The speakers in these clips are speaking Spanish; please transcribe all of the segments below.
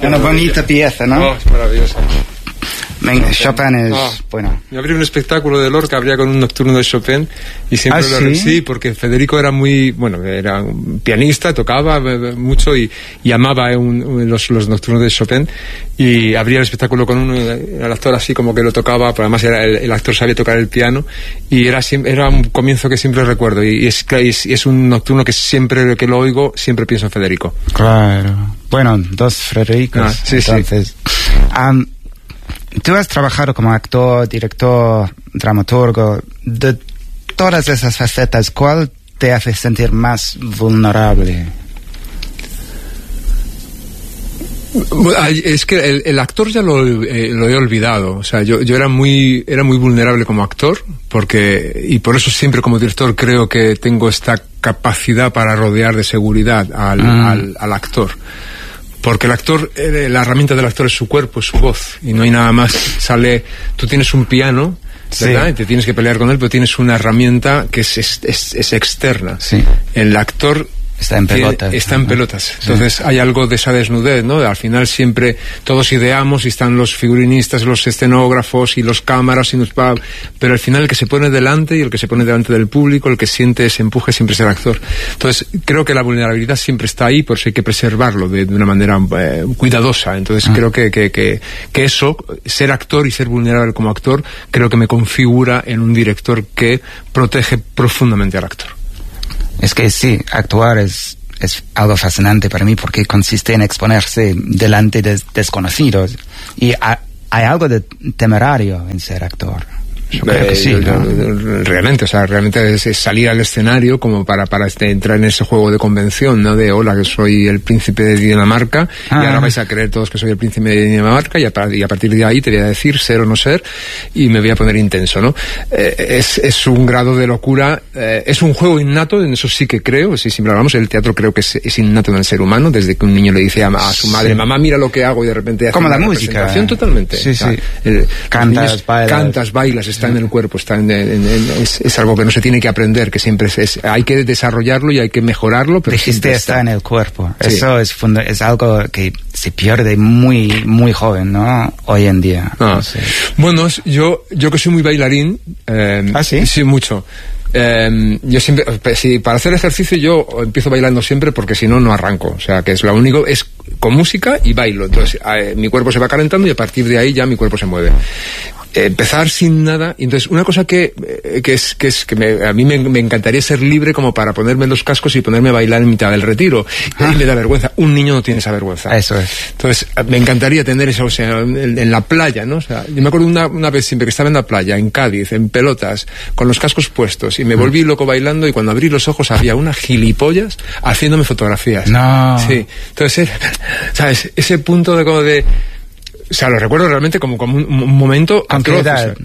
Una bonita pieza, ¿no? Oh, es maravillosa. Venga, Chopin es bueno. Me abrí un espectáculo de Lorca, abría con un nocturno de Chopin y siempre ¿sí? Porque Federico era era un pianista, tocaba mucho y amaba los nocturnos de Chopin, y abría el espectáculo con uno, el actor así como que lo tocaba, pero además el actor sabía tocar el piano, y era un comienzo que siempre recuerdo, y es un nocturno que siempre que lo oigo siempre pienso en Federico. Claro. Bueno, dos Federicos. Sí, entonces. Sí. Tú has trabajado como actor, director, dramaturgo. De todas esas facetas, ¿cuál te hace sentir más vulnerable? Es que el actor ya lo he olvidado. O sea, yo era muy vulnerable como actor, y por eso siempre como director creo que tengo esta capacidad para rodear de seguridad al actor. Porque el actor, la herramienta del actor es su cuerpo, es su voz, y no hay nada más. Tú tienes un piano, ¿verdad? Sí. Y te tienes que pelear con él, pero tienes una herramienta que es externa. Sí. El actor está en pelotas. Está en pelotas. Entonces hay algo de esa desnudez, ¿no? Al final siempre todos ideamos y están los figurinistas, los escenógrafos y los cámaras, pero al final el que se pone delante y el que se pone delante del público, el que siente ese empuje siempre es el actor. Entonces creo que la vulnerabilidad siempre está ahí, por eso hay que preservarlo de una manera cuidadosa. Entonces creo que eso, ser actor y ser vulnerable como actor, creo que me configura en un director que protege profundamente al actor. Es que sí, actuar es algo fascinante para mí, porque consiste en exponerse delante de desconocidos, y hay algo de temerario en ser actor. Yo creo que sí, ¿no? Realmente es salir al escenario como para entrar en ese juego de convención, ¿no? De hola, que soy el príncipe de Dinamarca, y ahora vais a creer todos que soy el príncipe de Dinamarca, y a partir de ahí te voy a decir ser o no ser, y me voy a poner intenso, ¿no? Es un grado de locura, es un juego innato, en eso sí que creo, si siempre hablamos, el teatro creo que es innato en el ser humano, desde que un niño le dice a su madre, mamá, mira lo que hago, y de repente hace como una la música, totalmente. Sí, o sea, cantas, bailas, está en el cuerpo, es algo que no se tiene que aprender, que siempre hay que desarrollarlo y hay que mejorarlo, pero dijiste está en el cuerpo. Sí. Eso es algo que se pierde muy muy joven, ¿no? Hoy en día. No sé. Bueno, yo que soy muy bailarín, ¿sí? Sí, mucho. Yo siempre, para hacer ejercicio yo empiezo bailando siempre, porque si no arranco. O sea, que es lo único, es con música y bailo. Entonces mi cuerpo se va calentando y a partir de ahí ya mi cuerpo se mueve. Empezar sin nada, y entonces una cosa que a mí me encantaría ser libre, como para ponerme los cascos y ponerme a bailar en mitad del retiro, y me da vergüenza. Un niño no tiene esa vergüenza. Eso es. Entonces me encantaría tener eso, o sea, en la playa, ¿no? O sea, yo me acuerdo una vez siempre que estaba en la playa, en Cádiz, en pelotas, con los cascos puestos, y me volví loco bailando, y cuando abrí los ojos había una gilipollas haciéndome fotografías. No. Sí. Entonces, ¿sabes? Ese punto o sea, lo recuerdo realmente como un momento atroz. O sea,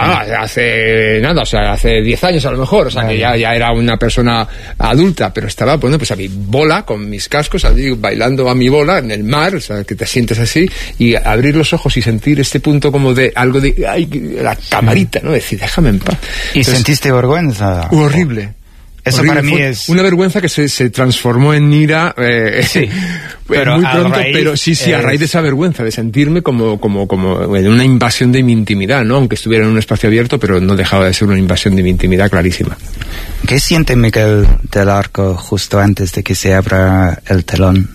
hace 10 años a lo mejor, o sea, que ya era una persona adulta, pero estaba, bueno, pues a mi bola, con mis cascos, bailando a mi bola en el mar, o sea, que te sientes así, y abrir los ojos y sentir este punto como de algo de, ay, la camarita, ¿no? Decir, déjame en paz. ¿Y entonces, sentiste vergüenza? Horrible. Eso para mí es una vergüenza que se transformó en ira, sí, pero muy pronto, pero sí, a raíz de esa vergüenza, de sentirme como en una invasión de mi intimidad, ¿no? Aunque estuviera en un espacio abierto, pero no dejaba de ser una invasión de mi intimidad clarísima. ¿Qué siente Miguel del Arco justo antes de que se abra el telón?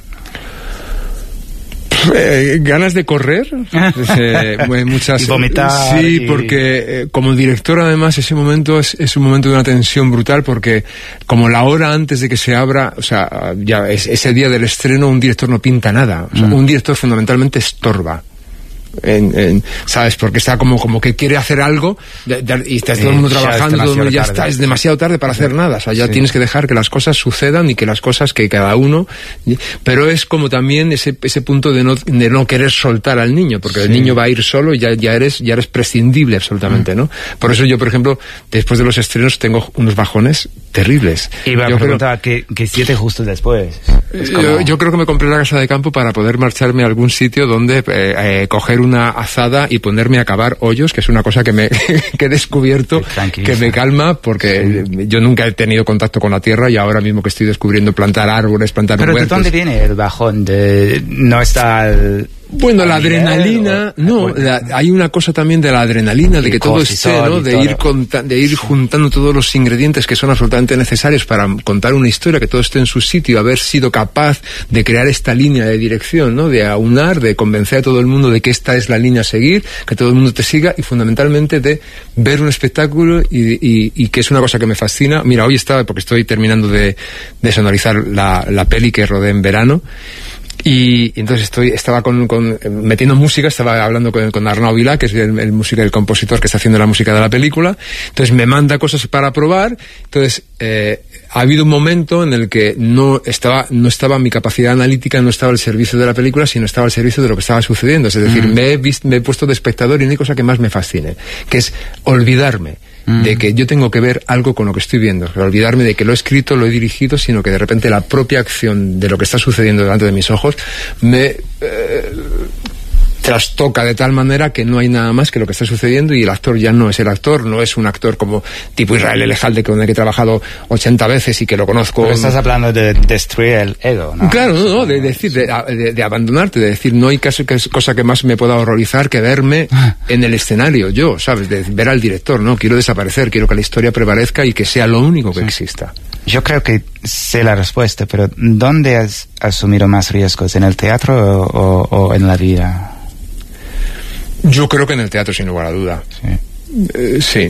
Ganas de correr, muchas, y vomitar. Sí, porque como director además ese momento es un momento de una tensión brutal, porque como la hora antes de que se abra, o sea, ya ese día del estreno, un director no pinta nada, o sea, un director fundamentalmente estorba. ¿Sabes? Porque está como que quiere hacer algo y está todo el mundo trabajando, ya está, es demasiado tarde para hacer nada, o sea, ya tienes que dejar que las cosas sucedan y que las cosas que cada uno, pero es como también ese punto de no querer soltar al niño, porque el niño va a ir solo y ya eres prescindible absolutamente, ¿no? Por eso yo, por ejemplo, después de los estrenos tengo unos bajones terribles. Iba a preguntar, ¿qué siete justo después? Yo creo que me compré la casa de campo para poder marcharme a algún sitio donde coger una azada y ponerme a cavar hoyos, que es una cosa que he descubierto, que me calma, porque yo nunca he tenido contacto con la tierra, y ahora mismo que estoy descubriendo plantar árboles, plantar huertos. ¿Pero de dónde viene el bajón? ¿No está Bueno, la adrenalina, hay una cosa también de la adrenalina, de que todo esté, ¿no? De ir juntando todos los ingredientes que son absolutamente necesarios para contar una historia, que todo esté en su sitio, haber sido capaz de crear esta línea de dirección, ¿no? De aunar, de convencer a todo el mundo de que esta es la línea a seguir, que todo el mundo te siga, y fundamentalmente de ver un espectáculo y que es una cosa que me fascina. Mira, hoy porque estoy terminando de sonorizar la peli que rodé en verano. Y entonces estaba metiendo música, estaba hablando con Arnau Vilá, que es el compositor que está haciendo la música de la película. Entonces me manda cosas para probar. Entonces ha habido un momento en el que no estaba mi capacidad analítica, no estaba al servicio de la película, sino estaba al servicio de lo que estaba sucediendo. Es decir, me he puesto de espectador, y no hay cosa que más me fascine, que es olvidarme de que yo tengo que ver algo con lo que estoy viendo, olvidarme de que lo he escrito, lo he dirigido, sino que de repente la propia acción de lo que está sucediendo delante de mis ojos me trastoca de tal manera que no hay nada más que lo que está sucediendo, y el actor ya no es el actor, no es un actor como tipo Israel Elejalde, con el que he trabajado 80 veces y que lo conozco. Pero estás hablando de destruir el ego, ¿no? Claro, de abandonarte, de decir, no hay cosa que más me pueda horrorizar que verme en el escenario, yo, ¿sabes? De ver al director, ¿no? Quiero desaparecer, quiero que la historia prevalezca y que sea lo único que exista. Yo creo que sé la respuesta, pero ¿dónde has asumido más riesgos? ¿En el teatro o en la vida? Yo creo que en el teatro, sin lugar a duda. Sí.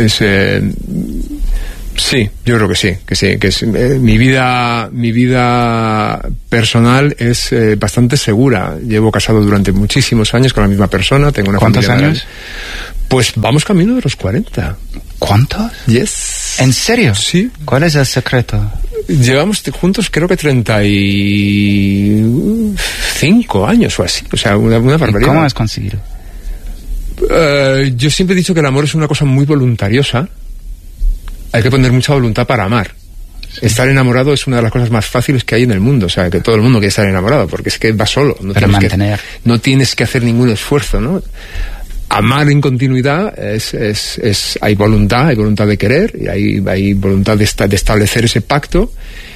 Sí, yo creo que sí. Mi vida personal es bastante segura. Llevo casado durante muchísimos años con la misma persona. Tengo una ¿Cuántos familia años? Pues vamos camino de los 40. ¿Cuántos? Yes. ¿En serio? Sí. ¿Cuál es el secreto? Llevamos juntos creo que 35 años o así. O sea, una barbaridad. ¿Y cómo has conseguido? Yo siempre he dicho que el amor es una cosa muy voluntariosa. Hay que poner mucha voluntad para amar. Sí. Estar enamorado es una de las cosas más fáciles que hay en el mundo. O sea, que todo el mundo quiere estar enamorado, porque es que va solo. No tienes que hacer ningún esfuerzo, ¿no? Amar en continuidad hay voluntad de querer, y hay voluntad de establecer ese pacto.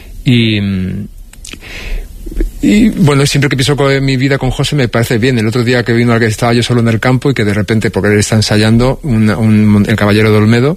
Y bueno, siempre que pienso en mi vida con José me parece bien. El otro día que vino, al que estaba yo solo en el campo, y que de repente, porque él está ensayando El Caballero de Olmedo,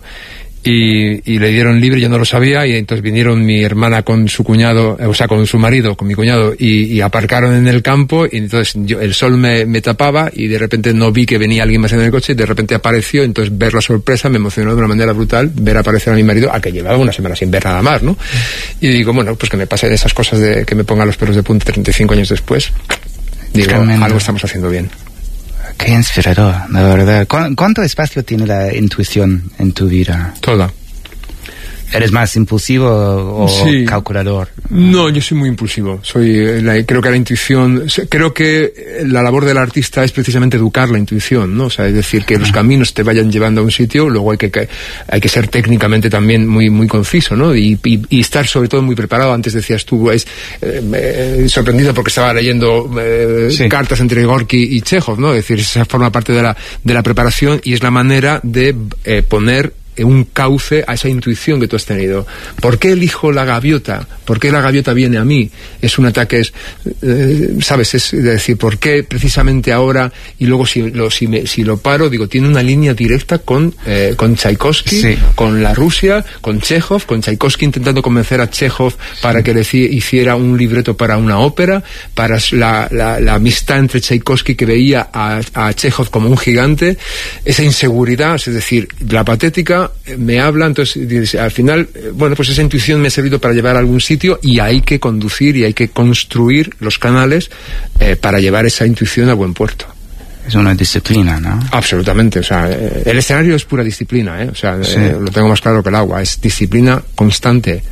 y le dieron libre, yo no lo sabía, y entonces vinieron mi hermana con su cuñado, o sea, con su marido, con mi cuñado, y aparcaron en el campo, y entonces el sol me tapaba, y de repente no vi que venía alguien más en el coche, y de repente apareció. Entonces ver la sorpresa me emocionó de una manera brutal, ver aparecer a mi marido, a que llevaba una semana sin ver nada más, ¿no? Y digo, bueno, pues que me pasen esas cosas de que me pongan los pelos de punta 35 años después. Digo, tremendo. Algo estamos haciendo bien. Qué inspirador, la verdad. ¿Cuánto espacio tiene la intuición en tu vida? Toda. ¿Eres más impulsivo o calculador? No, yo soy muy impulsivo. Creo que la intuición... Creo que la labor del artista es precisamente educar la intuición, ¿no? O sea, es decir, que los caminos te vayan llevando a un sitio, luego hay que ser técnicamente también muy, muy conciso, ¿no? Y estar sobre todo muy preparado. Antes decías tú, sorprendido porque estaba leyendo cartas entre Gorky y Chekhov, ¿no? Es decir, esa forma parte de la preparación, y es la manera de poner un cauce a esa intuición que tú has tenido. ¿Por qué elijo la gaviota? ¿Por qué la gaviota viene a mí? Es un ataque, ¿sabes? Es decir, ¿por qué precisamente ahora? Y luego si lo paro, digo, tiene una línea directa con Tchaikovsky, con la Rusia, con Chekhov, con Tchaikovsky intentando convencer a Chekhov para que le hiciera un libreto para una ópera, para la amistad entre Tchaikovsky, que veía a Chekhov como un gigante, esa inseguridad, es decir, la patética me habla. Entonces al final, bueno, pues esa intuición me ha servido para llevar a algún sitio, y hay que conducir y hay que construir los canales para llevar esa intuición a buen puerto. Es una disciplina, ¿no? Absolutamente. O sea, el escenario es pura disciplina, ¿eh? O sea, lo tengo más claro que el agua. Es disciplina constante.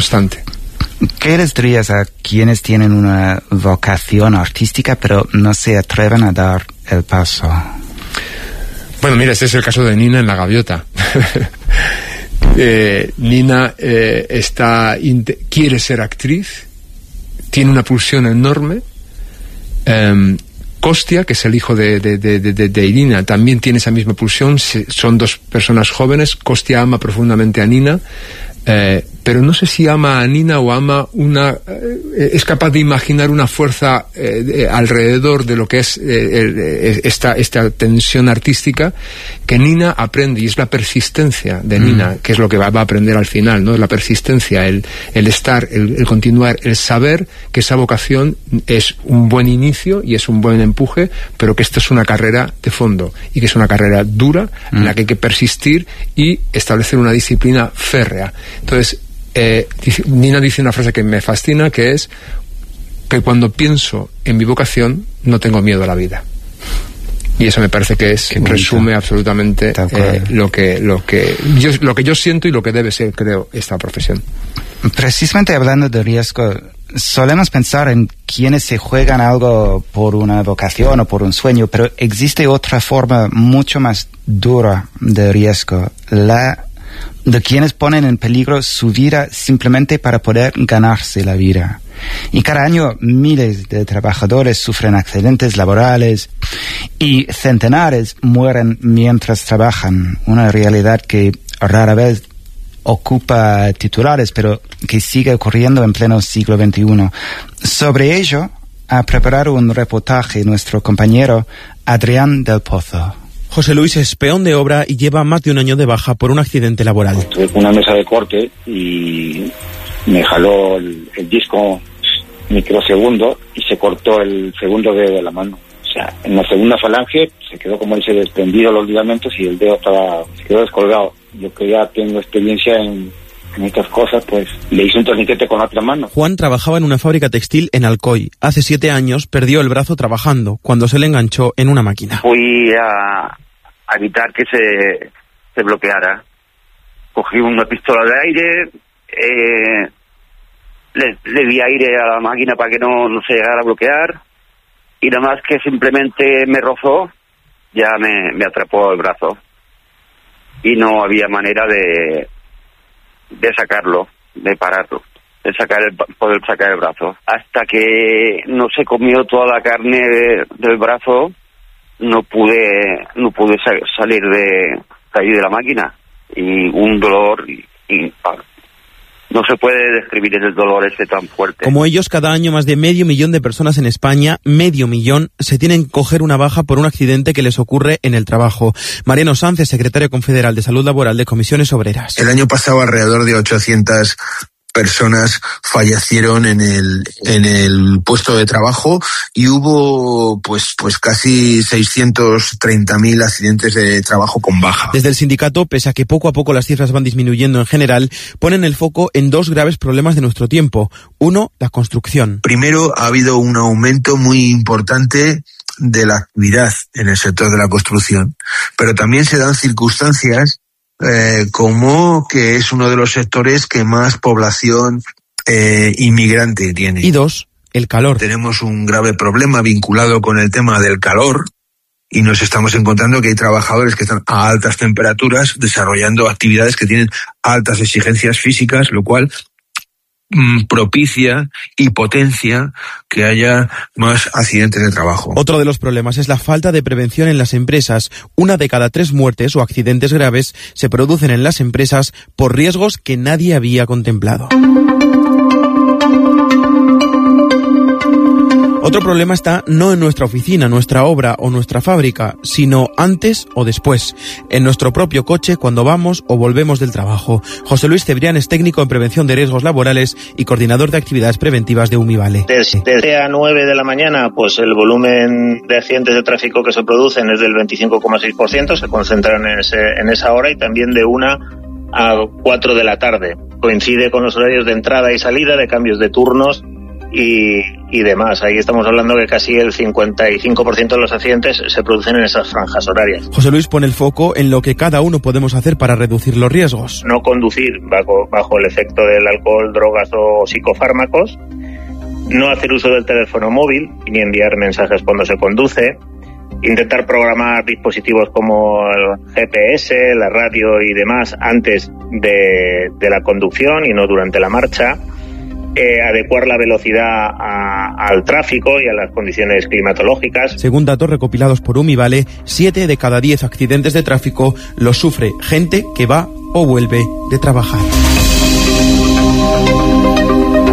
¿Qué les dirías a quienes tienen una vocación artística pero no se atreven a dar el paso? Bueno, mira, este es el caso de Nina en La Gaviota. Nina quiere ser actriz, tiene una pulsión enorme. Kostia, que es el hijo de Irina, también tiene esa misma pulsión. Son dos personas jóvenes. Kostia ama profundamente a Nina, pero no sé si ama a Nina o ama es capaz de imaginar una fuerza alrededor de lo que es esta tensión artística que Nina aprende, y es la persistencia de Nina, que es lo que va a aprender al final, ¿no? La persistencia, el estar, el continuar, el saber que esa vocación es un buen inicio y es un buen empuje, pero que esto es una carrera de fondo y que es una carrera dura en la que hay que persistir y establecer una disciplina férrea. Entonces, Nina dice una frase que me fascina, que es que cuando pienso en mi vocación no tengo miedo a la vida. Y eso me parece que resume absolutamente lo que yo siento y lo que debe ser, creo, esta profesión. Precisamente hablando de riesgo, solemos pensar en quienes se juegan algo por una vocación o por un sueño, pero existe otra forma mucho más dura de riesgo, la de quienes ponen en peligro su vida simplemente para poder ganarse la vida. Y cada año miles de trabajadores sufren accidentes laborales y centenares mueren mientras trabajan, una realidad que rara vez ocupa titulares, pero que sigue ocurriendo en pleno siglo XXI. Sobre ello ha preparado un reportaje nuestro compañero Adrián del Pozo. José Luis es peón de obra y lleva más de un año de baja por un accidente laboral. Estuve con una mesa de corte y me jaló el disco microsegundo y se cortó el segundo dedo de la mano. O sea, en la segunda falange se quedó, como dice, desprendido los ligamentos y el dedo se quedó descolgado. Yo que ya tengo experiencia en estas cosas, pues le hice un torniquete con la otra mano. Juan trabajaba en una fábrica textil en Alcoy. Hace 7 años perdió el brazo trabajando cuando se le enganchó en una máquina. Fui a evitar que se bloqueara. Cogí una pistola de aire, le di aire a la máquina para que no se llegara a bloquear, y nada más que simplemente me rozó, ya me atrapó el brazo. Y no había manera de sacarlo, de pararlo, de poder sacar el brazo. Hasta que no se comió toda la carne del brazo, no pude salir de ahí de la máquina. Y un dolor no se puede describir el dolor tan fuerte. Como ellos, cada año más de 500.000 de personas en España, 500.000, se tienen que coger una baja por un accidente que les ocurre en el trabajo. Mariano Sánchez, secretario confederal de Salud Laboral de Comisiones Obreras. El año pasado alrededor de 800 personas fallecieron en el puesto de trabajo y hubo pues casi 630.000 accidentes de trabajo con baja. Desde el sindicato, pese a que poco a poco las cifras van disminuyendo en general, ponen el foco en 2 graves problemas de nuestro tiempo. Uno, la construcción. Primero, ha habido un aumento muy importante de la actividad en el sector de la construcción, pero también se dan circunstancias como que es uno de los sectores que más población inmigrante tiene. Y 2, el calor. Tenemos un grave problema vinculado con el tema del calor y nos estamos encontrando que hay trabajadores que están a altas temperaturas desarrollando actividades que tienen altas exigencias físicas, lo cual propicia y potencia que haya más accidentes de trabajo. Otro de los problemas es la falta de prevención en las empresas. 1 de cada 3 muertes o accidentes graves se producen en las empresas por riesgos que nadie había contemplado. Otro problema está no en nuestra oficina, nuestra obra o nuestra fábrica, sino antes o después, en nuestro propio coche cuando vamos o volvemos del trabajo. José Luis Cebrián es técnico en prevención de riesgos laborales y coordinador de actividades preventivas de Umivale. Desde a 9 de la mañana, pues el volumen de accidentes de tráfico que se producen es del 25,6%, se concentran en esa hora, y también de 1 a 4 de la tarde. Coincide con los horarios de entrada y salida, de cambios de turnos y demás. Ahí estamos hablando que casi el 55% de los accidentes se producen en esas franjas horarias. José Luis pone el foco en lo que cada uno podemos hacer para reducir los riesgos. No conducir bajo el efecto del alcohol, drogas o psicofármacos, no hacer uso del teléfono móvil ni enviar mensajes cuando se conduce, intentar programar dispositivos como el GPS, la radio y demás antes de la conducción y no durante la marcha, adecuar la velocidad al tráfico y a las condiciones climatológicas. Según datos recopilados por Umivale, 7 de cada 10 accidentes de tráfico los sufre gente que va o vuelve de trabajar.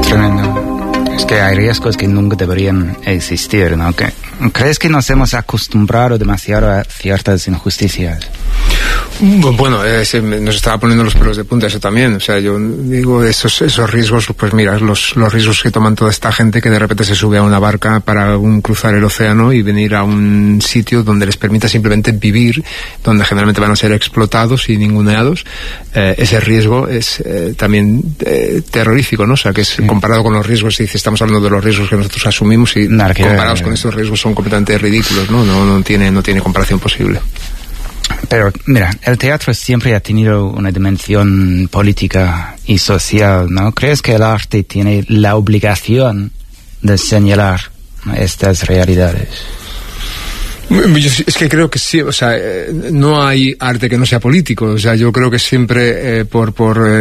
Tremendo. Es que hay riesgos que nunca deberían existir, ¿no? ¿Crees que nos hemos acostumbrado demasiado a ciertas injusticias? Bueno, nos estaba poniendo los pelos de punta eso también. O sea, yo digo, esos riesgos, pues mira, los riesgos que toman toda esta gente que de repente se sube a una barca para cruzar el océano y venir a un sitio donde les permita simplemente vivir, donde generalmente van a ser explotados y ninguneados. Ese riesgo es también terrorífico, ¿no? O sea, que es comparado con los riesgos, si estamos hablando de los riesgos que nosotros asumimos y comparados con estos riesgos son completamente ridículos, ¿no? No tiene comparación posible. Pero, mira, el teatro siempre ha tenido una dimensión política y social, ¿no? ¿Crees que el arte tiene la obligación de señalar estas realidades? Es que creo que sí, o sea, no hay arte que no sea político, o sea, yo creo que siempre por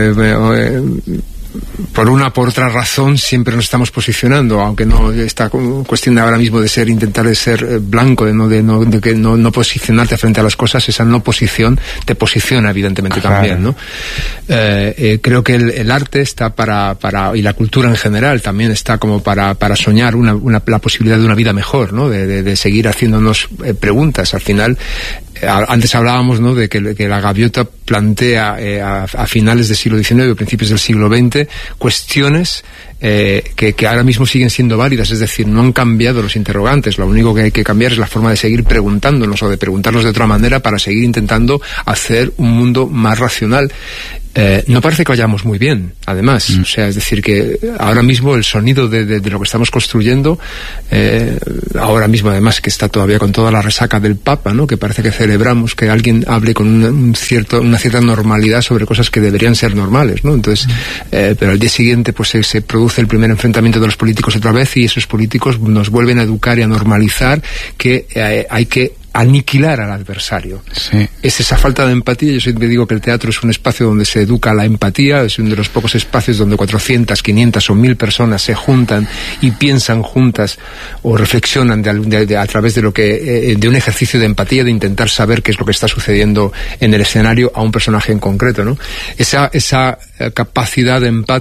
una o por otra razón siempre nos estamos posicionando, aunque no esta cuestión de ahora mismo de intentar de ser blanco, de no posicionarte frente a las cosas, esa no posición te posiciona evidentemente también, ¿no? Creo que el arte está y la cultura en general también está como para soñar la posibilidad de una vida mejor, ¿no? De seguir haciéndonos preguntas. Al final, antes hablábamos, ¿no?, de que la gaviota plantea a finales del siglo XIX o principios del siglo XX cuestiones que ahora mismo siguen siendo válidas, es decir, no han cambiado los interrogantes, lo único que hay que cambiar es la forma de seguir preguntándonos o de preguntarnos de otra manera para seguir intentando hacer un mundo más racional. No parece que vayamos muy bien, además. O sea, es decir, que ahora mismo el sonido de lo que estamos construyendo, ahora mismo además que está todavía con toda la resaca del Papa, ¿no?, que parece que celebramos que alguien hable con una cierta normalidad sobre cosas que deberían ser normales, ¿no? Entonces, pero al día siguiente pues se produce el primer enfrentamiento de los políticos otra vez y esos políticos nos vuelven a educar y a normalizar que hay que aniquilar al adversario. Sí. Es esa falta de empatía. Yo siempre digo que el teatro es un espacio donde se educa la empatía, es uno de los pocos espacios donde 400, 500 o 1000 personas se juntan y piensan juntas o reflexionan a través de de un ejercicio de empatía, de intentar saber qué es lo que está sucediendo en el escenario a un personaje en concreto, ¿no? Esa capacidad de empatía